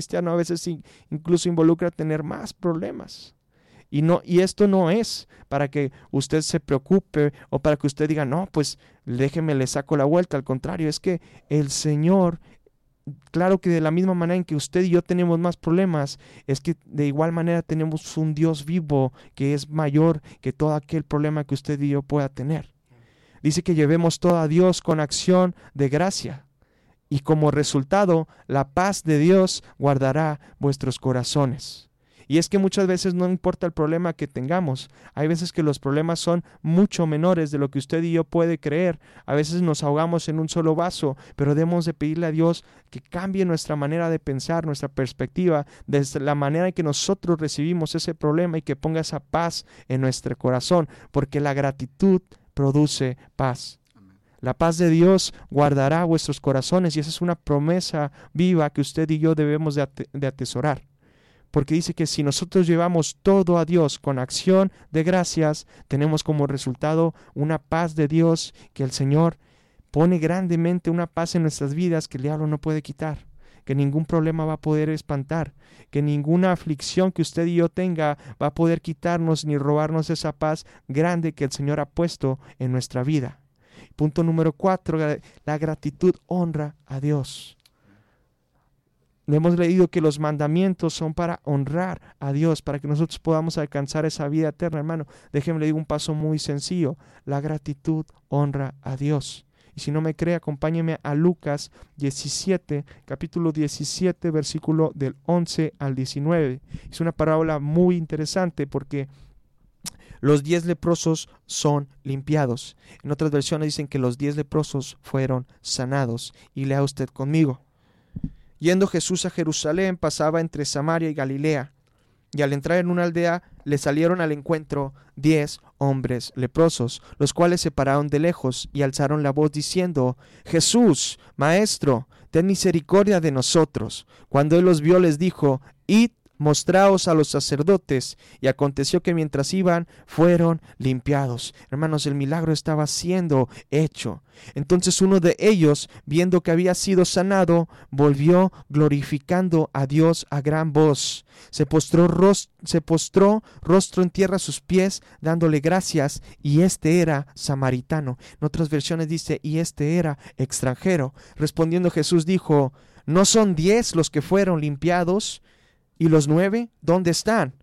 cristiano a veces incluso involucra tener más problemas. Y esto no es para que usted se preocupe o para que usted diga, no, pues déjeme, le saco la vuelta. Al contrario, es que el Señor, claro que de la misma manera en que usted y yo tenemos más problemas, es que de igual manera tenemos un Dios vivo que es mayor que todo aquel problema que usted y yo pueda tener. Dice que llevemos todo a Dios con acción de gracia. Y como resultado, la paz de Dios guardará vuestros corazones. Y es que muchas veces no importa el problema que tengamos. Hay veces que los problemas son mucho menores de lo que usted y yo puede creer. A veces nos ahogamos en un solo vaso, pero debemos de pedirle a Dios que cambie nuestra manera de pensar, nuestra perspectiva, desde la manera en que nosotros recibimos ese problema y que ponga esa paz en nuestro corazón, porque la gratitud produce paz. La paz de Dios guardará vuestros corazones y esa es una promesa viva que usted y yo debemos de atesorar. Porque dice que si nosotros llevamos todo a Dios con acción de gracias, tenemos como resultado una paz de Dios que el Señor pone grandemente, una paz en nuestras vidas que el diablo no puede quitar, que ningún problema va a poder espantar, que ninguna aflicción que usted y yo tenga va a poder quitarnos ni robarnos esa paz grande que el Señor ha puesto en nuestra vida. Punto número 4, la gratitud honra a Dios. Hemos leído que los mandamientos son para honrar a Dios, para que nosotros podamos alcanzar esa vida eterna, hermano. Déjenme le digo un paso muy sencillo. La gratitud honra a Dios. Y si no me cree, acompáñeme a Lucas 17, capítulo 17, versículo del 11 al 19. Es una parábola muy interesante porque los 10 leprosos son limpiados. En otras versiones dicen que los 10 leprosos fueron sanados. Y lea usted conmigo. Yendo Jesús a Jerusalén, pasaba entre Samaria y Galilea, y al entrar en una aldea le salieron al encuentro 10 hombres leprosos, los cuales se pararon de lejos y alzaron la voz diciendo: Jesús, Maestro, ten misericordia de nosotros. Cuando él los vio, les dijo: Id, mostraos a los sacerdotes. Y aconteció que mientras iban, fueron limpiados. Hermanos, el milagro estaba siendo hecho. Entonces uno de ellos, viendo que había sido sanado, volvió glorificando a Dios a gran voz. Se postró rostro en tierra a sus pies, dándole gracias, y este era samaritano. En otras versiones dice: y este era extranjero. Respondiendo Jesús dijo: ¿no son 10 los que fueron limpiados? ¿Y los 9 dónde están?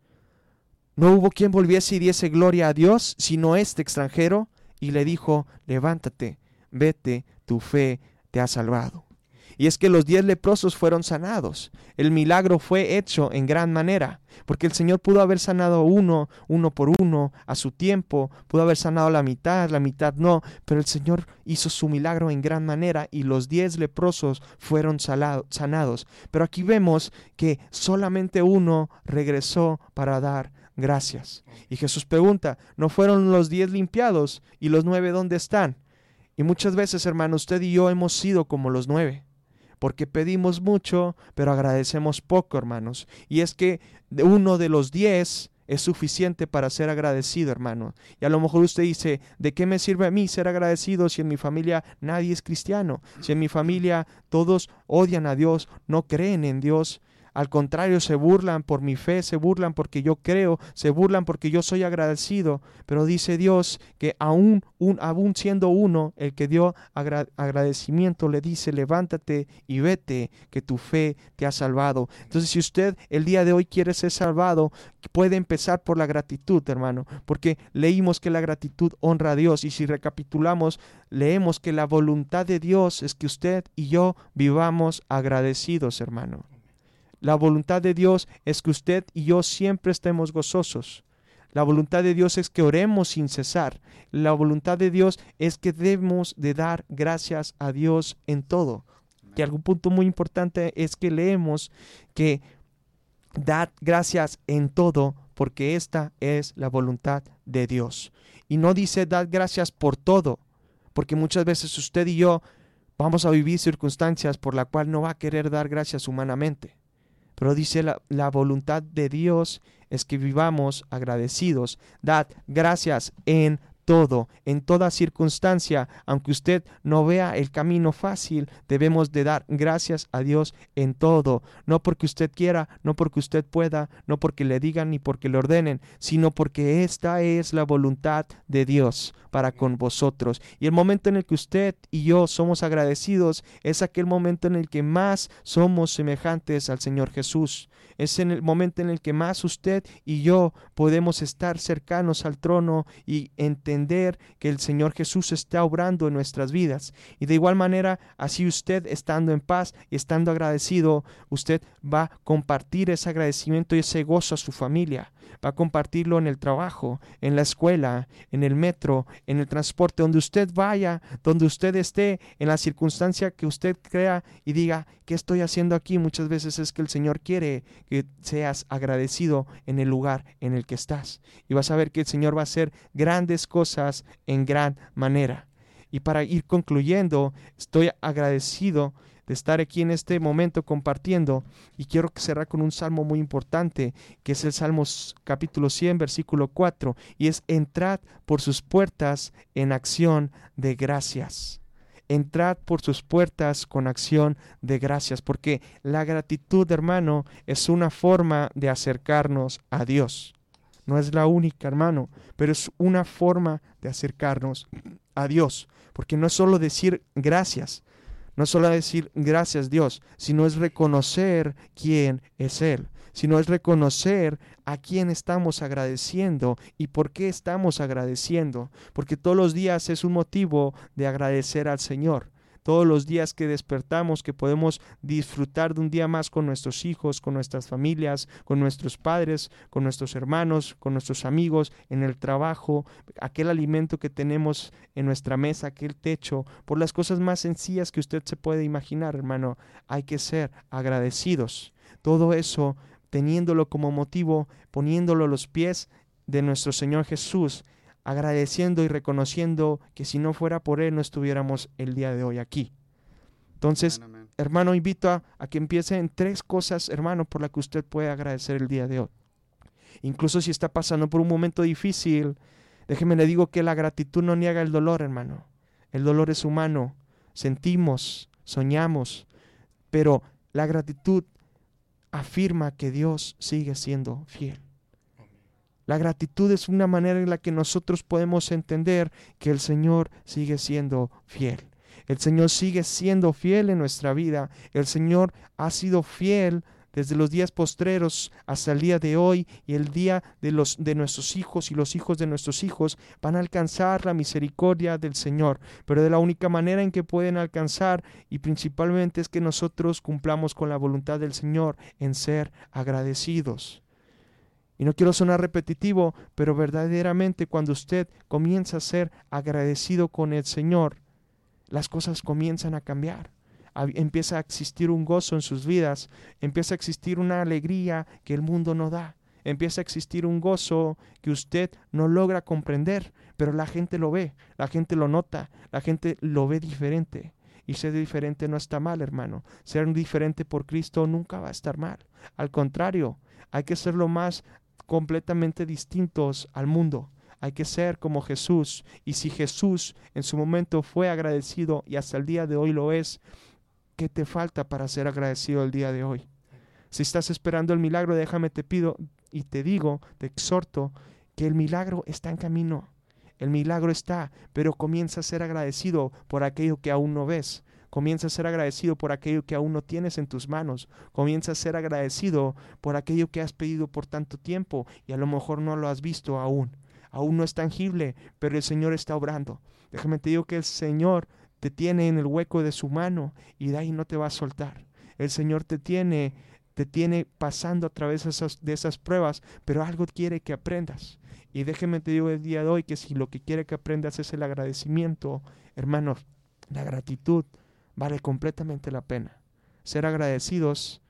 No hubo quien volviese y diese gloria a Dios, sino este extranjero. Y le dijo: levántate, vete, tu fe te ha salvado. Y es que los 10 leprosos fueron sanados. El milagro fue hecho en gran manera, porque el Señor pudo haber sanado uno por uno, a su tiempo, pudo haber sanado la mitad no, pero el Señor hizo su milagro en gran manera y los 10 leprosos fueron sanados. Pero aquí vemos que solamente uno regresó para dar gracias. Y Jesús pregunta: ¿no fueron los 10 limpiados? ¿Y los 9 dónde están? Y muchas veces, hermano, usted y yo hemos sido como los 9. Porque pedimos mucho, pero agradecemos poco, hermanos. Y es que uno de los 10 es suficiente para ser agradecido, hermano. Y a lo mejor usted dice: ¿de qué me sirve a mí ser agradecido si en mi familia nadie es cristiano? Si en mi familia todos odian a Dios, no creen en Dios. Al contrario, se burlan por mi fe, se burlan porque yo creo, se burlan porque yo soy agradecido. Pero dice Dios que aún siendo uno el que dio agradecimiento, le dice: levántate y vete, que tu fe te ha salvado. Entonces, si usted el día de hoy quiere ser salvado, puede empezar por la gratitud, hermano, porque leímos que la gratitud honra a Dios. Y si recapitulamos, leemos que la voluntad de Dios es que usted y yo vivamos agradecidos, hermano. La voluntad de Dios es que usted y yo siempre estemos gozosos. La voluntad de Dios es que oremos sin cesar. La voluntad de Dios es que debemos de dar gracias a Dios en todo. Y algún punto muy importante es que leemos que dad gracias en todo, porque esta es la voluntad de Dios. Y no dice dad gracias por todo, porque muchas veces usted y yo vamos a vivir circunstancias por la cual no va a querer dar gracias humanamente. Pero dice la voluntad de Dios es que vivamos agradecidos. Dad gracias en todo, en toda circunstancia, aunque usted no vea el camino fácil, debemos de dar gracias a Dios en todo, no porque usted quiera, no porque usted pueda, no porque le digan ni porque le ordenen, sino porque esta es la voluntad de Dios para con vosotros. Y el momento en el que usted y yo somos agradecidos es aquel momento en el que más somos semejantes al Señor Jesús. Es en el momento en el que más usted y yo podemos estar cercanos al trono y entender que el Señor Jesús está obrando en nuestras vidas. Y de igual manera, así usted estando en paz y estando agradecido, usted va a compartir ese agradecimiento y ese gozo a su familia. Va a compartirlo en el trabajo, en la escuela, en el metro, en el transporte, donde usted vaya, donde usted esté, en la circunstancia que usted crea y diga, ¿qué estoy haciendo aquí? Muchas veces es que el Señor quiere que seas agradecido en el lugar en el que estás. Y vas a ver que el Señor va a hacer grandes cosas en gran manera. Y para ir concluyendo, estoy agradecido de estar aquí en este momento compartiendo, y quiero cerrar con un salmo muy importante, que es el Salmos capítulo 100, versículo 4, y es: entrad por sus puertas en acción de gracias. Entrad por sus puertas con acción de gracias, porque la gratitud, hermano, es una forma de acercarnos a Dios. No es la única, hermano, pero es una forma de acercarnos a Dios, porque no es solo decir gracias, no es solo decir gracias Dios, sino es reconocer quién es Él, sino es reconocer a quién estamos agradeciendo y por qué estamos agradeciendo, porque todos los días es un motivo de agradecer al Señor. Todos los días que despertamos, que podemos disfrutar de un día más con nuestros hijos, con nuestras familias, con nuestros padres, con nuestros hermanos, con nuestros amigos, en el trabajo, aquel alimento que tenemos en nuestra mesa, aquel techo, por las cosas más sencillas que usted se puede imaginar, hermano. Hay que ser agradecidos. Todo eso, teniéndolo como motivo, poniéndolo a los pies de nuestro Señor Jesús, agradeciendo y reconociendo que si no fuera por Él no estuviéramos el día de hoy aquí. Entonces, amén. Hermano, invito a que empiece en 3 cosas, hermano, por las que usted puede agradecer el día de hoy. Incluso si está pasando por un momento difícil, déjeme le digo que la gratitud no niega el dolor, hermano. El dolor es humano, sentimos, soñamos, pero la gratitud afirma que Dios sigue siendo fiel. La gratitud es una manera en la que nosotros podemos entender que el Señor sigue siendo fiel. El Señor sigue siendo fiel en nuestra vida. El Señor ha sido fiel desde los días postreros hasta el día de hoy, y el día de nuestros hijos y los hijos de nuestros hijos van a alcanzar la misericordia del Señor. Pero de la única manera en que pueden alcanzar, y principalmente, es que nosotros cumplamos con la voluntad del Señor en ser agradecidos. Y no quiero sonar repetitivo, pero verdaderamente cuando usted comienza a ser agradecido con el Señor, las cosas comienzan a cambiar. Empieza a existir un gozo en sus vidas, empieza a existir una alegría que el mundo no da, empieza a existir un gozo que usted no logra comprender, pero la gente lo ve, la gente lo nota, la gente lo ve diferente. Y ser diferente no está mal, hermano. Ser diferente por Cristo nunca va a estar mal. Al contrario, hay que ser lo más completamente distintos al mundo. Hay que ser como Jesús. Y si Jesús en su momento fue agradecido y hasta el día de hoy lo es, ¿qué te falta para ser agradecido el día de hoy? Si estás esperando el milagro, déjame te pido y te digo, te exhorto, que el milagro está en camino. El milagro está, pero comienza a ser agradecido por aquello que aún no ves. Comienza a ser agradecido por aquello que aún no tienes en tus manos. Comienza a ser agradecido por aquello que has pedido por tanto tiempo y a lo mejor no lo has visto aún. Aún no es tangible, pero el Señor está obrando. Déjame te digo que el Señor te tiene en el hueco de su mano y de ahí no te va a soltar. El Señor te tiene pasando a través de esas pruebas, pero algo quiere que aprendas. Y déjeme te digo el día de hoy que si lo que quiere que aprendas es el agradecimiento, hermanos, la gratitud vale completamente la pena. Ser agradecidos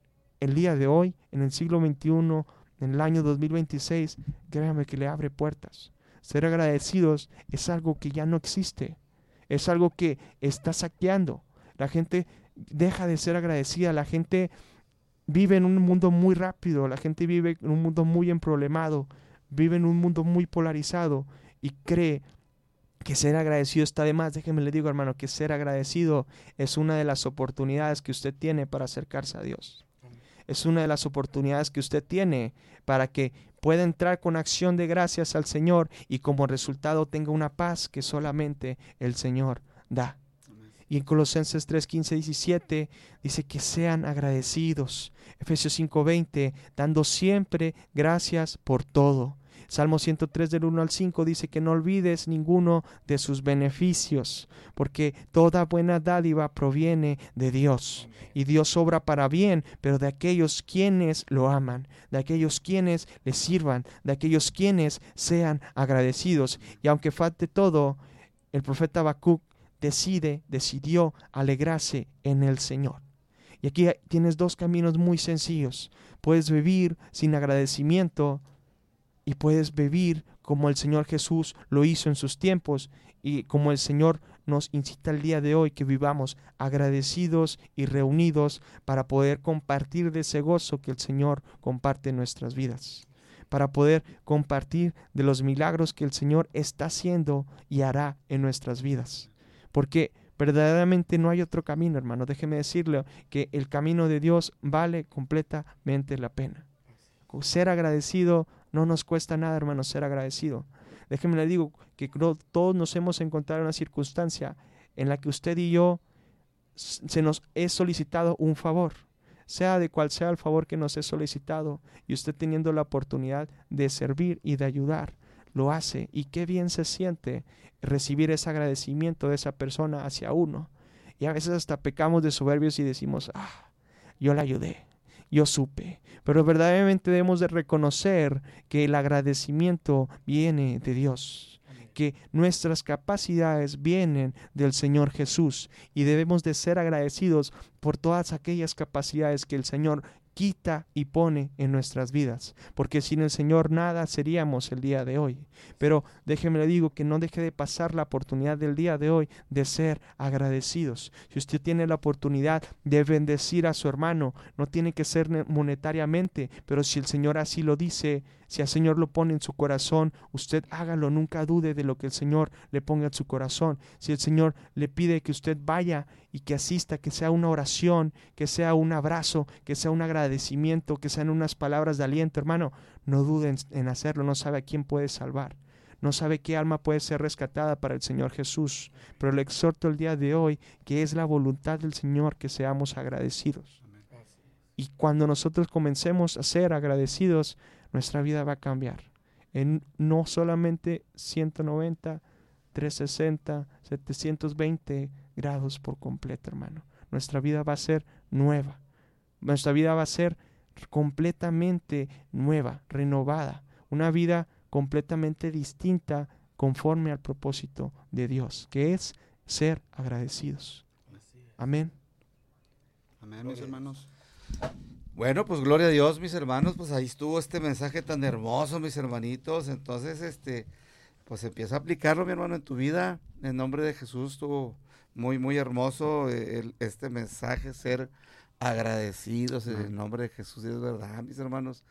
el día de hoy, en el siglo XXI, en el año 2026, créame que le abre puertas. Ser agradecidos es algo que ya no existe. Es algo que está saqueando. La gente deja de ser agradecida. La gente vive en un mundo muy rápido. La gente vive en un mundo muy emproblemado. Vive en un mundo muy polarizado. y cree que ser agradecido está de más, déjeme le digo, hermano, que ser agradecido es una de las oportunidades que usted tiene para acercarse a Dios. Es una de las oportunidades que usted tiene para que pueda entrar con acción de gracias al Señor y como resultado tenga una paz que solamente el Señor da. Y en Colosenses 3, 15, 17 dice que sean agradecidos. Efesios 5, 20, dando siempre gracias por todo. Salmo 103 del 1 al 5 dice que no olvides ninguno de sus beneficios, porque toda buena dádiva proviene de Dios. Y Dios obra para bien, pero de aquellos quienes lo aman, de aquellos quienes le sirvan, de aquellos quienes sean agradecidos. Y aunque falte todo, el profeta Habacuc decidió alegrarse en el Señor. Y aquí tienes dos caminos muy sencillos. Puedes vivir sin agradecimiento y puedes vivir como el Señor Jesús lo hizo en sus tiempos y como el Señor nos incita el día de hoy, que vivamos agradecidos y reunidos para poder compartir de ese gozo que el Señor comparte en nuestras vidas, para poder compartir de los milagros que el Señor está haciendo y hará en nuestras vidas. Porque verdaderamente no hay otro camino, hermano. Déjeme decirle que el camino de Dios vale completamente la pena. Ser agradecido no nos cuesta nada, hermano, ser agradecido. Déjeme le digo que todos nos hemos encontrado en una circunstancia en la que usted y yo se nos es solicitado un favor, sea de cual sea el favor que nos es solicitado, y usted teniendo la oportunidad de servir y de ayudar, lo hace, y qué bien se siente recibir ese agradecimiento de esa persona hacia uno. Y a veces hasta pecamos de soberbios y decimos, yo la ayudé, yo supe. Pero verdaderamente debemos de reconocer que el agradecimiento viene de Dios, que nuestras capacidades vienen del Señor Jesús y debemos de ser agradecidos por todas aquellas capacidades que el Señor quita y pone en nuestras vidas, porque sin el Señor nada seríamos el día de hoy. Pero déjeme le digo que no deje de pasar la oportunidad del día de hoy de ser agradecidos. Si usted tiene la oportunidad de bendecir a su hermano, no tiene que ser monetariamente, pero si el Señor así lo dice, si el Señor lo pone en su corazón, usted hágalo, nunca dude de lo que el Señor le ponga en su corazón. Si el Señor le pide que usted vaya y que asista, que sea una oración, que sea un abrazo, que sea un agradecimiento, que sean unas palabras de aliento, hermano, no duden en hacerlo. No sabe a quién puede salvar, no sabe qué alma puede ser rescatada para el Señor Jesús. Pero le exhorto el día de hoy que es la voluntad del Señor que seamos agradecidos. Y cuando nosotros comencemos a ser agradecidos, nuestra vida va a cambiar en no solamente 190, 360, 720 grados por completo, hermano. Nuestra vida va a ser nueva. Nuestra vida va a ser completamente nueva, renovada. Una vida completamente distinta conforme al propósito de Dios, que es ser agradecidos. Amén. Amén, mis hermanos. Bueno, pues gloria a Dios, mis hermanos, pues ahí estuvo este mensaje tan hermoso, mis hermanitos. Entonces, pues empieza a aplicarlo, mi hermano, en tu vida. En nombre de Jesús, estuvo muy, muy hermoso este mensaje, ser agradecidos en el nombre de Jesús. Y es verdad, mis hermanos.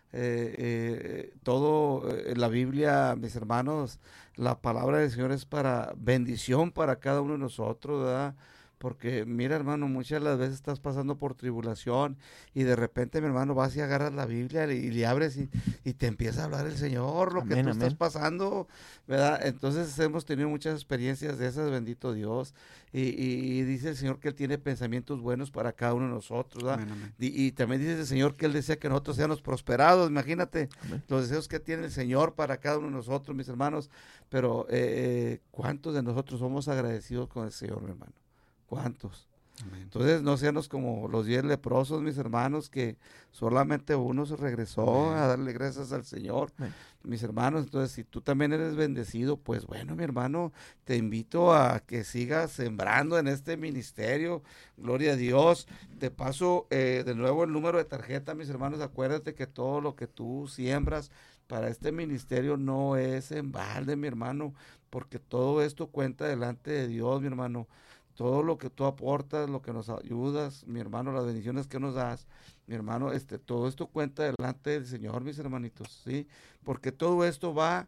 Todo la Biblia, mis hermanos, la palabra del Señor es para bendición para cada uno de nosotros, ¿verdad? Porque mira, hermano, muchas de las veces estás pasando por tribulación y de repente, mi hermano, vas y agarras la Biblia y le abres y te empieza a hablar el Señor, lo que tú estás pasando, ¿verdad? Entonces hemos tenido muchas experiencias de esas, bendito Dios, y dice el Señor que Él tiene pensamientos buenos para cada uno de nosotros, ¿verdad? Amén. Y también dice el Señor que Él desea que nosotros seamos prosperados, imagínate, amén, los deseos que tiene el Señor para cada uno de nosotros, mis hermanos, pero ¿cuántos de nosotros somos agradecidos con el Señor, mi hermano? ¿Cuántos? Amén. Entonces no seamos como los 10 leprosos, mis hermanos, que solamente uno se regresó, amén, a darle gracias al Señor. Amén. Mis hermanos, entonces si tú también eres bendecido, pues bueno, mi hermano, te invito a que sigas sembrando en este ministerio. Gloria a Dios. Te paso de nuevo el número de tarjeta, mis hermanos. Acuérdate que todo lo que tú siembras para este ministerio no es en balde, mi hermano, porque todo esto cuenta delante de Dios, mi hermano. Todo lo que tú aportas, lo que nos ayudas, mi hermano, las bendiciones que nos das, mi hermano, todo esto cuenta delante del Señor, mis hermanitos, ¿sí? Porque todo esto va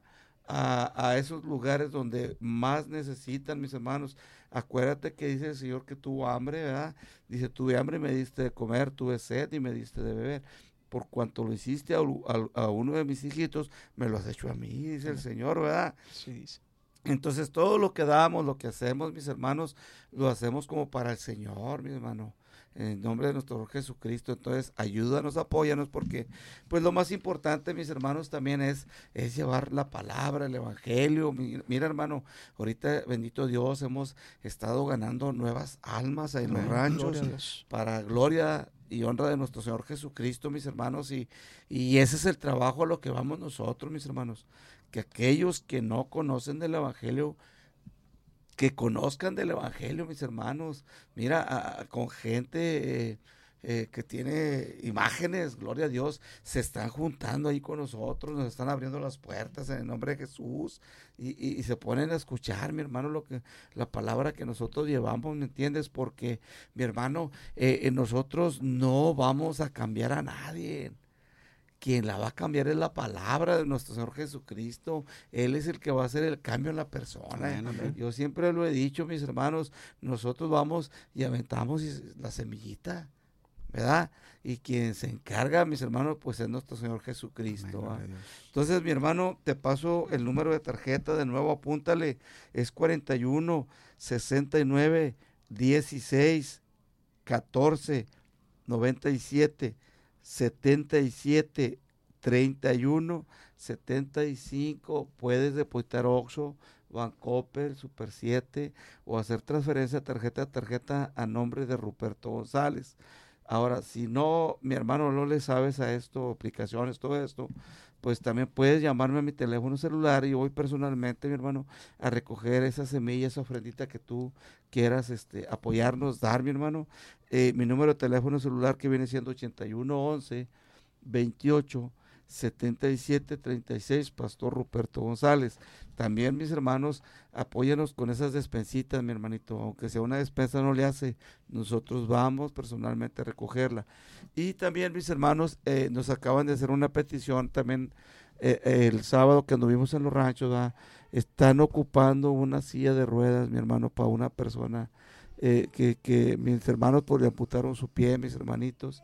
a esos lugares donde más necesitan, mis hermanos. Acuérdate que dice el Señor que tuvo hambre, ¿verdad? Dice, tuve hambre y me diste de comer, tuve sed y me diste de beber. Por cuanto lo hiciste a uno de mis hijitos, me lo has hecho a mí, dice el Señor, ¿verdad? Sí, dice. Entonces todo lo que damos, lo que hacemos, mis hermanos, lo hacemos como para el Señor, mi hermano, en el nombre de nuestro Señor Jesucristo. Entonces ayúdanos, apóyanos, porque pues lo más importante, mis hermanos, también es llevar la palabra, el evangelio. Mira, hermano, ahorita, bendito Dios, hemos estado ganando nuevas almas en los Amén. ranchos, Gloria a Dios. para gloria y honra de nuestro Señor Jesucristo, mis hermanos, y ese es el trabajo a lo que vamos nosotros, mis hermanos, que aquellos que no conocen del evangelio, que conozcan del evangelio, mis hermanos. Mira, con gente que tiene imágenes, gloria a Dios, se están juntando ahí con nosotros, nos están abriendo las puertas en el nombre de Jesús, y se ponen a escuchar, mi hermano, la palabra que nosotros llevamos, ¿me entiendes? Porque, mi hermano, nosotros no vamos a cambiar a nadie. Quien la va a cambiar es la palabra de nuestro Señor Jesucristo. Él es el que va a hacer el cambio en la persona. Amén, amén. Yo siempre lo he dicho, mis hermanos, nosotros vamos y aventamos la semillita, ¿verdad? Y quien se encarga, mis hermanos, pues es nuestro Señor Jesucristo. Amén, ¿va? gloria a Dios. Entonces, mi hermano, te paso el número de tarjeta de nuevo, apúntale, es 41 69 16 14 97 77 31 75. Puedes depositar Oxxo, Bancoppel, Super 7 o hacer transferencia de tarjeta a tarjeta a nombre de Ruperto González. Ahora, si no, mi hermano, no le sabes a esto, aplicaciones, todo esto, pues también puedes llamarme a mi teléfono celular y yo voy personalmente, mi hermano, a recoger esa semilla, esa ofrendita que tú quieras apoyarnos, dar, mi hermano. Mi número de teléfono celular, que viene siendo 81 11 28 77 36, Pastor Ruperto González. También, mis hermanos, apóyanos con esas despensitas, mi hermanito, aunque sea una despensa no le hace, nosotros vamos personalmente a recogerla. Y también, mis hermanos, nos acaban de hacer una petición también, el sábado que anduvimos en los ranchos, ¿verdad? Están ocupando una silla de ruedas, mi hermano, para una persona que mis hermanos pues le amputaron su pie, mis hermanitos,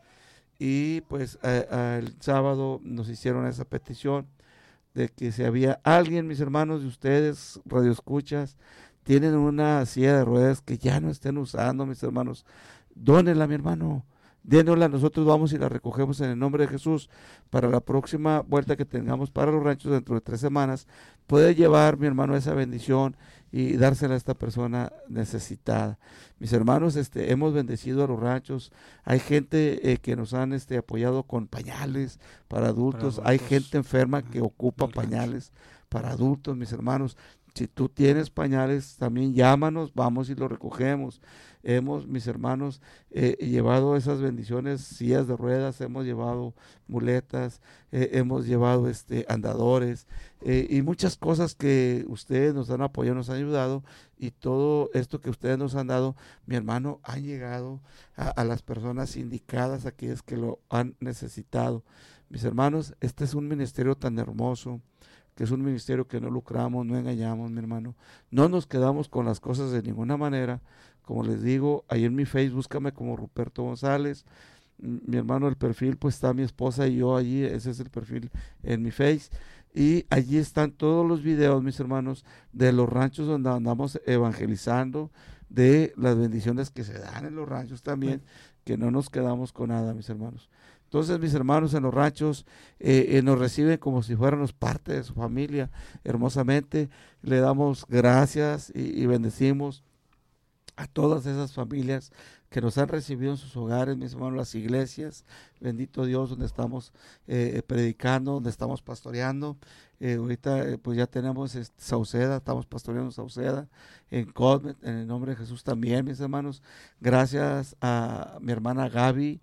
y pues el sábado nos hicieron esa petición de que si había alguien, mis hermanos, de ustedes, radioescuchas, tienen una silla de ruedas que ya no estén usando, mis hermanos, dónenla, mi hermano, dénosla, nosotros vamos y la recogemos en el nombre de Jesús. Para la próxima vuelta que tengamos para los ranchos dentro de 3 semanas, puede llevar, mi hermano, esa bendición y dársela a esta persona necesitada. Mis hermanos, hemos bendecido a los ranchos. Hay gente que nos han apoyado con pañales para adultos. Hay gente enferma que ocupa pañales para adultos, mis hermanos. Si tú tienes pañales, también llámanos, vamos y lo recogemos. Hemos, mis hermanos, llevado esas bendiciones, sillas de ruedas, hemos llevado muletas, hemos llevado andadores, y muchas cosas que ustedes nos han apoyado, nos han ayudado, y todo esto que ustedes nos han dado, mi hermano, han llegado a las personas indicadas, aquellas que lo han necesitado. Mis hermanos, este es un ministerio tan hermoso, que es un ministerio que no lucramos, no engañamos, mi hermano. No nos quedamos con las cosas de ninguna manera. Como les digo, ahí en mi Facebook, búscame como Ruperto González. Mi hermano, el perfil, pues está mi esposa y yo allí, ese es el perfil en mi Face. Y allí están todos los videos, mis hermanos, de los ranchos donde andamos evangelizando, de las bendiciones que se dan en los ranchos también, que no nos quedamos con nada, mis hermanos. Entonces, mis hermanos en los ranchos nos reciben como si fuéramos parte de su familia, hermosamente. Le damos gracias y bendecimos a todas esas familias que nos han recibido en sus hogares, mis hermanos, las iglesias, bendito Dios, donde estamos predicando, donde estamos pastoreando. Ahorita pues ya tenemos Sauceda, estamos pastoreando Sauceda, en Cosmet, en el nombre de Jesús también, mis hermanos. Gracias a mi hermana Gaby,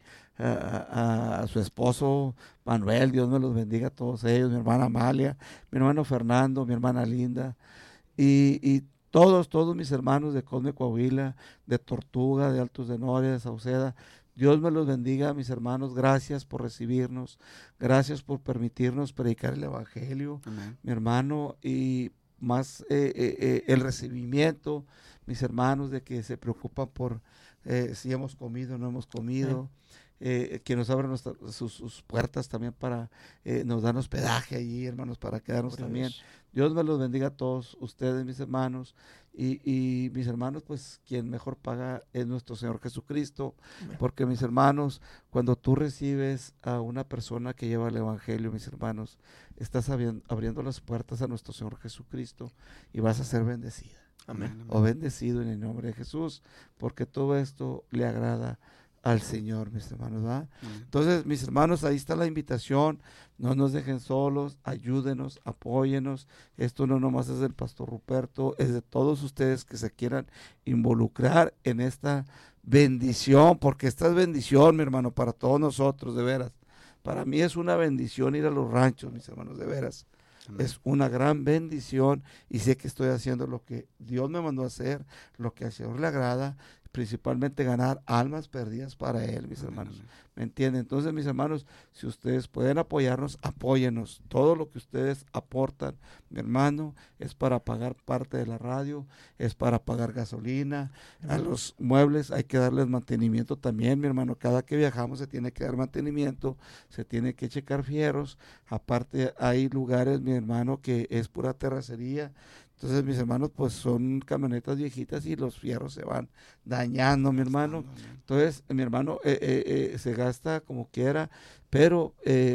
a su esposo Manuel, Dios me los bendiga a todos ellos, mi hermana Amalia, mi hermano Fernando, mi hermana Linda, y todos mis hermanos de Cosme, Coahuila, de Tortuga, de Altos de Noria, de Sauceda, Dios me los bendiga, mis hermanos. Gracias por recibirnos. Gracias por permitirnos predicar el Evangelio, Amén. mi hermano. Y más el recibimiento, mis hermanos, de que se preocupan por si hemos comido o no hemos comido. Que nos abran sus puertas también para nos dan hospedaje allí, hermanos, para quedarnos también. Dios me los bendiga a todos ustedes, mis hermanos, y mis hermanos, pues quien mejor paga es nuestro Señor Jesucristo, porque mis hermanos, cuando tú recibes a una persona que lleva el Evangelio, mis hermanos, estás abriendo las puertas a nuestro Señor Jesucristo y vas a ser bendecida. Amén. O bendecido en el nombre de Jesús, porque todo esto le agrada al Señor, mis hermanos, ¿verdad? Entonces, mis hermanos, ahí está la invitación. No nos dejen solos, ayúdenos, apóyenos. Esto no nomás es del pastor Ruperto, es de todos ustedes que se quieran involucrar en esta bendición, porque esta es bendición, mi hermano, para todos nosotros, de veras. Para mí es una bendición ir a los ranchos, mis hermanos, de veras. Amén. Es una gran bendición y sé que estoy haciendo lo que Dios me mandó a hacer, lo que al Señor le agrada, principalmente ganar almas perdidas para Él, mis hermanos. ¿Me entienden? Entonces, mis hermanos, si ustedes pueden apoyarnos, apóyennos. Todo lo que ustedes aportan, mi hermano, es para pagar parte de la radio, es para pagar gasolina, a los muebles hay que darles mantenimiento también, mi hermano. Cada que viajamos se tiene que dar mantenimiento, se tiene que checar fierros. Aparte, hay lugares, mi hermano, que es pura terracería. Entonces, mis hermanos, pues son camionetas viejitas y los fierros se van dañando, mi hermano. Entonces, mi hermano, se gasta como quiera, pero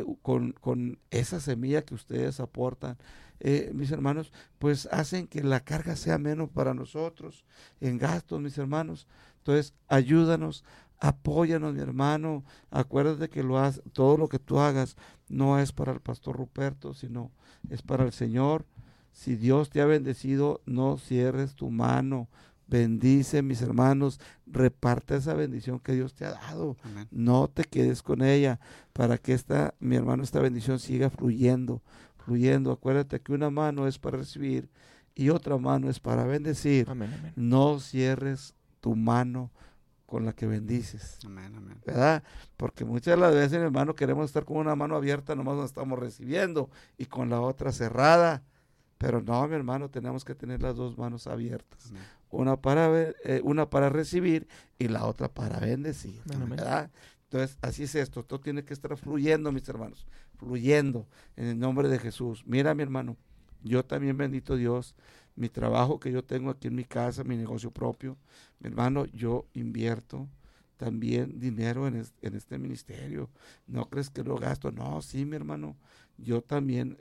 con esa semilla que ustedes aportan, mis hermanos, pues hacen que la carga sea menos para nosotros en gastos, mis hermanos. Entonces, ayúdanos, apóyanos, mi hermano. Acuérdate que todo lo que tú hagas no es para el pastor Ruperto, sino es para el Señor. Si Dios te ha bendecido, no cierres tu mano. Bendice, mis hermanos, reparte esa bendición que Dios te ha dado. Amén. No te quedes con ella, para que mi hermano, esta bendición siga fluyendo. Acuérdate que una mano es para recibir y otra mano es para bendecir. Amén, amén. No cierres tu mano con la que bendices. Amén, amén. ¿Verdad? Porque muchas de las veces, mi hermano, queremos estar con una mano abierta, nomás nos estamos recibiendo, y con la otra cerrada. Pero no, mi hermano, tenemos que tener las dos manos abiertas. Amén. Una para recibir y la otra para bendecir. Amén. ¿Verdad? Entonces, así es esto. Esto tiene que estar fluyendo, mis hermanos. Fluyendo en el nombre de Jesús. Mira, mi hermano, yo también bendito Dios. Mi trabajo que yo tengo aquí en mi casa, mi negocio propio. Mi hermano, yo invierto también dinero en este ministerio. No crees que lo gasto. No, sí, mi hermano. Yo también,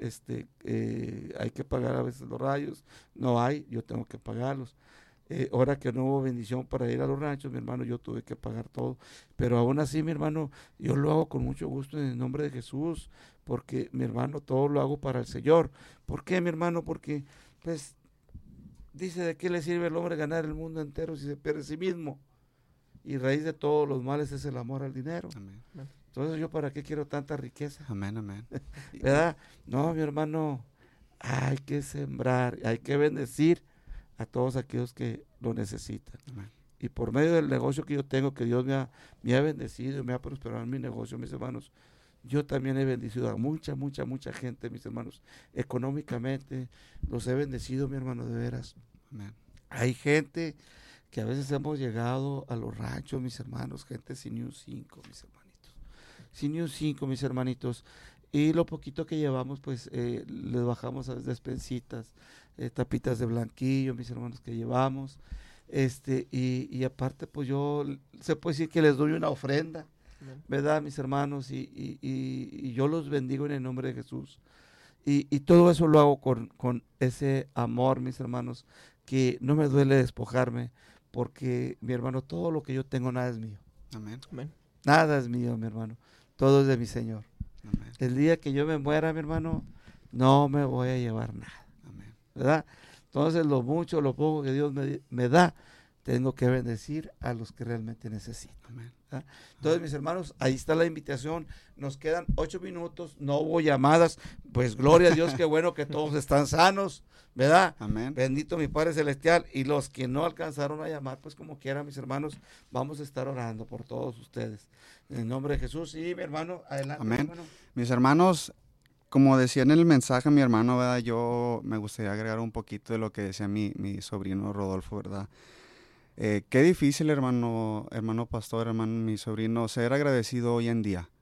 hay que pagar a veces los rayos. No hay, yo tengo que pagarlos. Ahora que no hubo bendición para ir a los ranchos, mi hermano, yo tuve que pagar todo. Pero aún así, mi hermano, yo lo hago con mucho gusto en el nombre de Jesús, porque, mi hermano, todo lo hago para el Señor. ¿Por qué, mi hermano? Porque, pues, dice, ¿de qué le sirve al hombre ganar el mundo entero si se pierde a sí mismo? Y raíz de todos los males es el amor al dinero. Amén. Entonces, ¿yo para qué quiero tanta riqueza? Amén, amén. ¿Verdad? No, mi hermano, hay que sembrar, hay que bendecir a todos aquellos que lo necesitan. Amén. Y por medio del negocio que yo tengo, que Dios me ha bendecido y me ha prosperado en mi negocio, mis hermanos, yo también he bendecido a mucha gente, mis hermanos. Económicamente los he bendecido, mi hermano, de veras. Amén. Hay gente que a veces hemos llegado a los ranchos, mis hermanos, gente sin ni un 5, mis hermanitos. Sin ni un 5, mis hermanitos. Y lo poquito que llevamos, pues les bajamos a despensitas, tapitas de blanquillo, mis hermanos, que llevamos. Y aparte, pues se puede decir que les doy una ofrenda, ¿verdad, mis hermanos? Y yo los bendigo en el nombre de Jesús. Y todo eso lo hago con ese amor, mis hermanos, que no me duele despojarme, porque, mi hermano, todo lo que yo tengo, nada es mío. Amén. Amén. Nada es mío, mi hermano. Todo es de mi Señor. Amén. El día que yo me muera, mi hermano, no me voy a llevar nada. Amén. ¿Verdad? Entonces, lo mucho, lo poco que Dios me da, tengo que bendecir a los que realmente necesitan. ¿Ah? Entonces, mis hermanos, ahí está la invitación. Nos quedan 8 minutos, no hubo llamadas, pues gloria a Dios, qué bueno que todos están sanos, ¿verdad? Amén. Bendito mi Padre Celestial. Y los que no alcanzaron a llamar, pues como quiera, mis hermanos, vamos a estar orando por todos ustedes. En el nombre de Jesús. Y mi hermano, adelante. Amén. Hermano. Mis hermanos, como decía en el mensaje mi hermano, ¿verdad? Yo me gustaría agregar un poquito de lo que decía mi sobrino Rodolfo, ¿verdad? Qué difícil, hermano pastor, hermano, mi sobrino, ser agradecido hoy en día.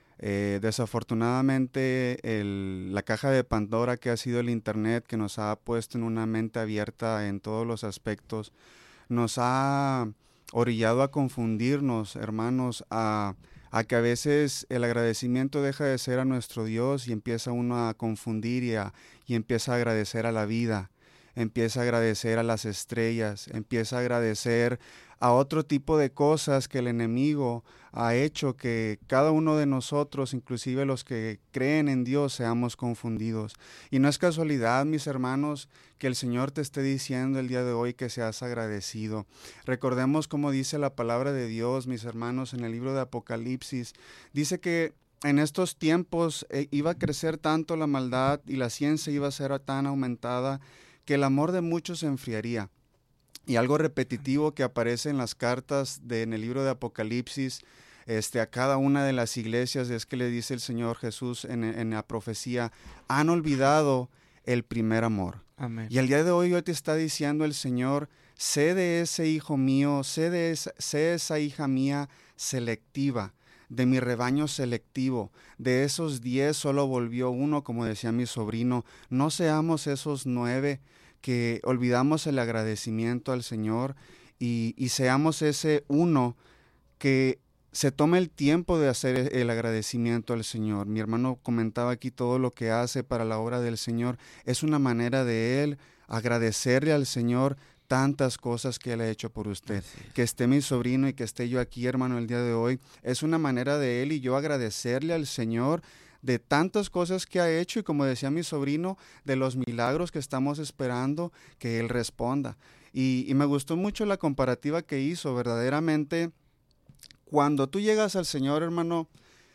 Desafortunadamente, la caja de Pandora que ha sido el Internet, que nos ha puesto en una mente abierta en todos los aspectos, nos ha orillado a confundirnos, hermanos, a que a veces el agradecimiento deja de ser a nuestro Dios y empieza uno a confundir y empieza a agradecer a la vida, empieza a agradecer a las estrellas, empieza a agradecer a otro tipo de cosas que el enemigo ha hecho que cada uno de nosotros, inclusive los que creen en Dios, seamos confundidos. Y no es casualidad, mis hermanos, que el Señor te esté diciendo el día de hoy que seas agradecido. Recordemos como dice la palabra de Dios, mis hermanos, en el libro de Apocalipsis. Dice que en estos tiempos iba a crecer tanto la maldad y la ciencia iba a ser tan aumentada que el amor de muchos se enfriaría. Y algo repetitivo que aparece en las cartas en el libro de Apocalipsis, a cada una de las iglesias, es que le dice el Señor Jesús en la profecía: han olvidado el primer amor. Amén. Y el día de hoy te está diciendo el Señor: sé de ese hijo mío, sé de esa hija mía selectiva, de mi rebaño selectivo. De esos 10 solo volvió uno, como decía mi sobrino. No seamos esos 9 que olvidamos el agradecimiento al Señor y seamos ese uno que se tome el tiempo de hacer el agradecimiento al Señor. Mi hermano comentaba aquí todo lo que hace para la obra del Señor. Es una manera de él agradecerle al Señor tantas cosas que él ha hecho por usted. Que esté mi sobrino y que esté yo aquí, hermano, el día de hoy, es una manera de él y yo agradecerle al Señor de tantas cosas que ha hecho y, como decía mi sobrino, de los milagros que estamos esperando que él responda. Y me gustó mucho la comparativa que hizo. Verdaderamente, cuando tú llegas al Señor, hermano,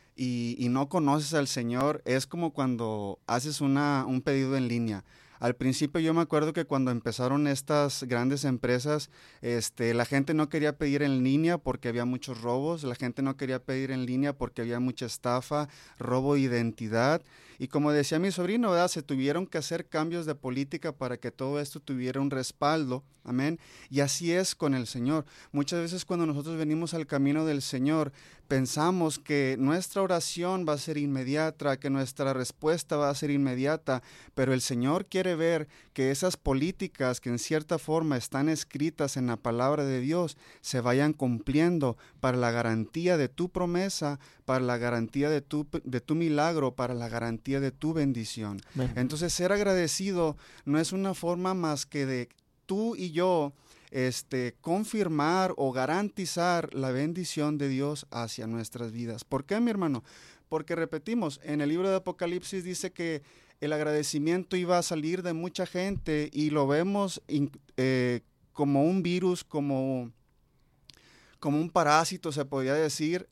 y no conoces al Señor, es como cuando haces un pedido en línea. Al principio yo me acuerdo que cuando empezaron estas grandes empresas, la gente no quería pedir en línea porque había muchos robos, la gente no quería pedir en línea porque había mucha estafa, robo de identidad. Y como decía mi sobrino, ¿verdad? Se tuvieron que hacer cambios de política para que todo esto tuviera un respaldo. Amén. Y así es con el Señor. Muchas veces cuando nosotros venimos al camino del Señor, pensamos que nuestra oración va a ser inmediata, que nuestra respuesta va a ser inmediata, pero el Señor quiere ver que esas políticas que en cierta forma están escritas en la palabra de Dios se vayan cumpliendo para la garantía de tu promesa, para la garantía de tu milagro, para la garantía de tu bendición. Amén. Entonces, ser agradecido no es una forma más que de tú y yo confirmar o garantizar la bendición de Dios hacia nuestras vidas. ¿Por qué, mi hermano? Porque repetimos, en el libro de Apocalipsis dice que el agradecimiento iba a salir de mucha gente y lo vemos como un virus, como un parásito, se podría decir,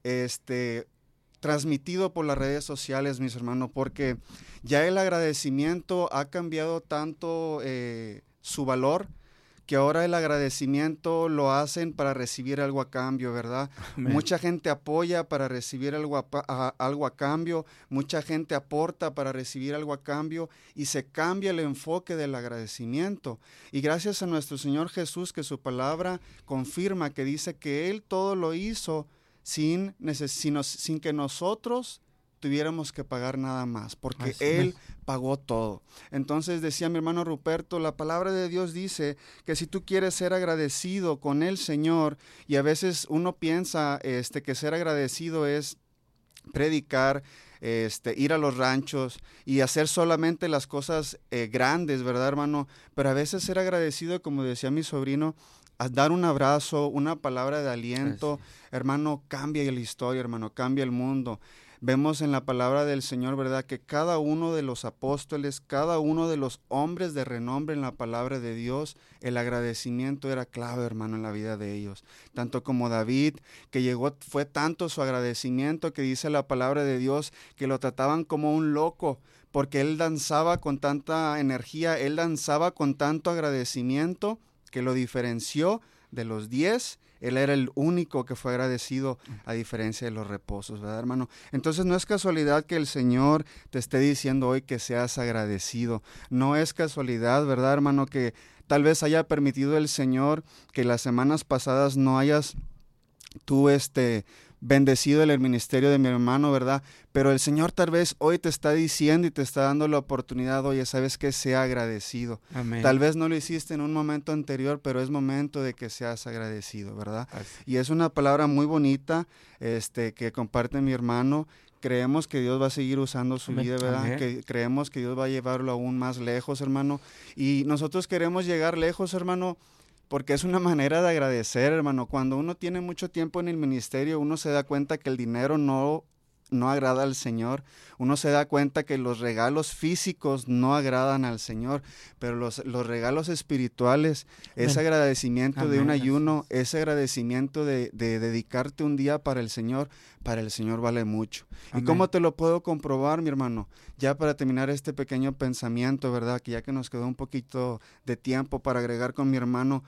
transmitido por las redes sociales, mis hermanos, porque ya el agradecimiento ha cambiado tanto su valor, que ahora el agradecimiento lo hacen para recibir algo a cambio, ¿verdad? Amén. Mucha gente apoya para recibir algo a cambio, mucha gente aporta para recibir algo a cambio y se cambia el enfoque del agradecimiento. Y gracias a nuestro Señor Jesús, que su palabra confirma, que dice que Él todo lo hizo sin que nosotros tuviéramos que pagar nada más, porque Él pagó todo. Entonces decía mi hermano Ruperto, la palabra de Dios dice que si tú quieres ser agradecido con el Señor, y a veces uno piensa que ser agradecido es predicar, ir a los ranchos y hacer solamente las cosas grandes, ¿verdad, hermano? Pero a veces ser agradecido, como decía mi sobrino, a dar un abrazo, una palabra de aliento, hermano, cambia la historia, hermano, cambia el mundo. Vemos en la palabra del Señor, ¿verdad?, que cada uno de los apóstoles, cada uno de los hombres de renombre en la palabra de Dios, el agradecimiento era clave, hermano, en la vida de ellos. Tanto como David, que fue tanto su agradecimiento que dice la palabra de Dios que lo trataban como un loco, porque él danzaba con tanta energía, él danzaba con tanto agradecimiento que lo diferenció de los 10. Él era el único que fue agradecido, a diferencia de los reposos, ¿verdad, hermano? Entonces no es casualidad que el Señor te esté diciendo hoy que seas agradecido. No es casualidad, ¿verdad, hermano?, que tal vez haya permitido el Señor que las semanas pasadas no hayas tú bendecido el ministerio de mi hermano, ¿verdad? Pero el Señor tal vez hoy te está diciendo y te está dando la oportunidad, oye, ¿sabes qué? Sea agradecido. Amén. Tal vez no lo hiciste en un momento anterior, pero es momento de que seas agradecido, ¿verdad? Así. Y es una palabra muy bonita que comparte mi hermano. Creemos que Dios va a seguir usando su Amén. vida, ¿verdad? Amén. Que creemos que Dios va a llevarlo aún más lejos, hermano. Y nosotros queremos llegar lejos, hermano, porque es una manera de agradecer, hermano. Cuando uno tiene mucho tiempo en el ministerio, uno se da cuenta que el dinero no agrada al Señor. Uno se da cuenta que los regalos físicos no agradan al Señor, pero los regalos espirituales, ese agradecimiento de un ayuno, ese agradecimiento de dedicarte un día para el Señor vale mucho. Amén. ¿Y cómo te lo puedo comprobar, mi hermano? Ya para terminar este pequeño pensamiento, ¿verdad? Que ya que nos quedó un poquito de tiempo para agregar con mi hermano,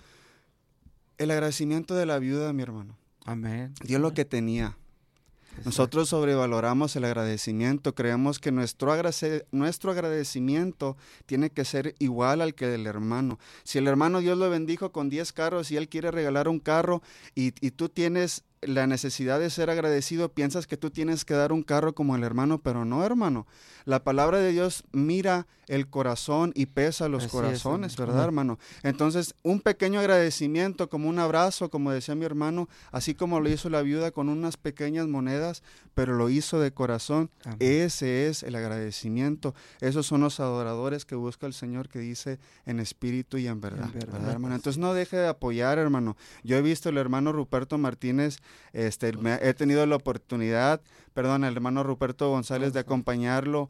el agradecimiento de la viuda, mi hermano. Amén. Dio lo que tenía. Nosotros sobrevaloramos el agradecimiento, creemos que nuestro agradecimiento tiene que ser igual al que del hermano. Si el hermano Dios lo bendijo con 10 carros y él quiere regalar un carro y tú tienes la necesidad de ser agradecido, piensas que tú tienes que dar un carro como el hermano, pero no, hermano. La palabra de Dios mira el corazón y pesa los corazones, ¿verdad, hermano? Entonces, un pequeño agradecimiento, como un abrazo, como decía mi hermano, así como lo hizo la viuda con unas pequeñas monedas, pero lo hizo de corazón. Amén. Ese es el agradecimiento. Esos son los adoradores que busca el Señor, que dice en espíritu y en verdad, ¿verdad, hermano? Entonces, no deje de apoyar, hermano. Yo he visto el hermano Ruperto Martínez, he tenido la oportunidad, el hermano Ruperto González, de acompañarlo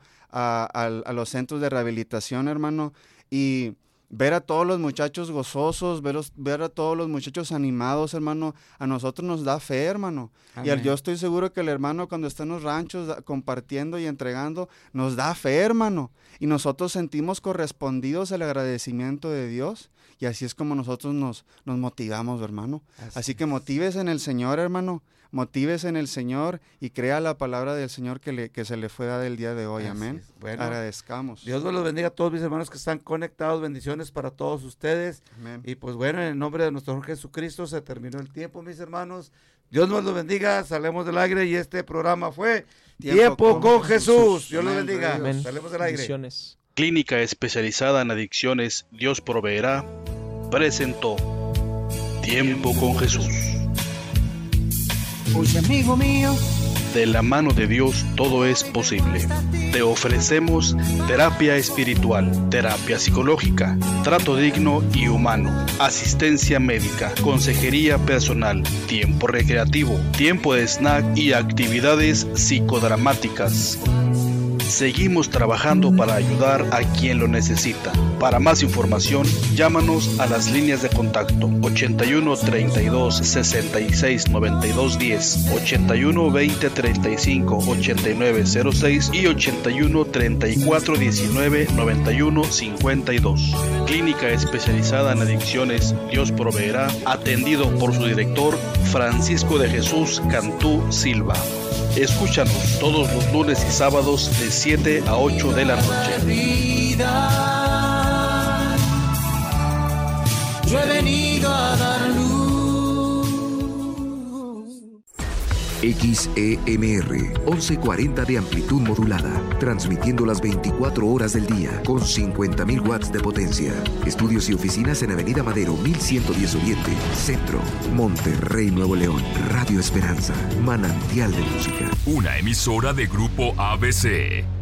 a los centros de rehabilitación, hermano, y ver a todos los muchachos gozosos, ver a todos los muchachos animados, hermano, a nosotros nos da fe, hermano. Amén. Y yo estoy seguro que el hermano, cuando está en los ranchos compartiendo y entregando, nos da fe, hermano. Y nosotros sentimos correspondidos el agradecimiento de Dios. Y así es como nosotros nos motivamos, hermano. Así que motívese en el Señor, hermano. Motívese en el Señor y crea la palabra del Señor que se le fue dada el día de hoy. Amén. Bueno, agradezcamos. Dios los bendiga a todos mis hermanos que están conectados. Bendiciones para todos ustedes. Amén. Y pues bueno, en el nombre de nuestro Señor Jesucristo se terminó el tiempo, mis hermanos. Dios nos los bendiga. Salemos del aire y este programa fue Tiempo con Jesús. Dios los Amén. bendiga. Amén. Salemos del aire. Bendiciones. Clínica especializada en adicciones, Dios proveerá, presentó Tiempo con Jesús. Oye, amigo mío, De la mano de Dios todo es posible. Te ofrecemos terapia espiritual, terapia psicológica, trato digno y humano, asistencia médica, consejería personal, tiempo recreativo, tiempo de snack y actividades psicodramáticas. Seguimos trabajando para ayudar a quien lo necesita. Para más información, llámanos a las líneas de contacto 81 32 66 92 10, 81 20 35 89 06 y 81 34 19 91 52. Clínica especializada en adicciones, Dios proveerá, atendido por su director Francisco de Jesús Cantú Silva. Escúchanos todos los lunes y sábados de 7 a 8 de la noche. vida, yo he venido a dar luz. XEMR 1140 de amplitud modulada, transmitiendo las 24 horas del día con 50.000 watts de potencia. Estudios y oficinas en Avenida Madero 1110 Oriente, Centro, Monterrey, Nuevo León. Radio Esperanza, manantial de música. Una emisora de Grupo ABC.